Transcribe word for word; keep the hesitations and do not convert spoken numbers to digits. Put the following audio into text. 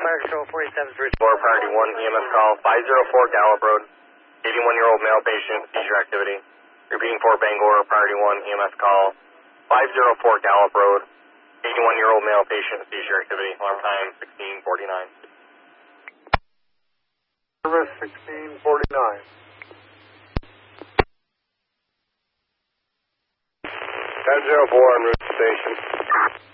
Fire Control forty-seven three. Lower priority one E M S call, five oh four Gallup Road, eighty-one-year-old male patient, seizure activity. Repeating for Bangor, priority one E M S call, five oh four Gallup Road, eighty-one-year-old male patient, seizure activity. Alarm time sixteen forty-nine. Service sixteen forty-nine. ten oh four en route to station.